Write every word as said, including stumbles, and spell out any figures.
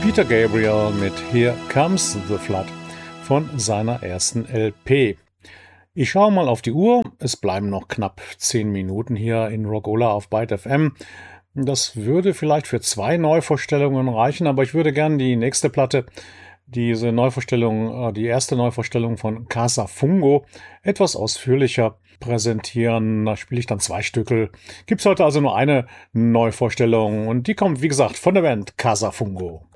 Peter Gabriel mit Here Comes the Flood von seiner ersten L P. Ich schaue mal auf die Uhr. Es bleiben noch knapp zehn Minuten hier in Rockola auf Byte F M. Das würde vielleicht für zwei Neuvorstellungen reichen, aber ich würde gerne die nächste Platte, diese Neuvorstellung, die erste Neuvorstellung von Casa Fungo, etwas ausführlicher präsentieren. Da spiele ich dann zwei Stücke. Gibt es heute also nur eine Neuvorstellung und die kommt, wie gesagt, von der Band Casa Fungo.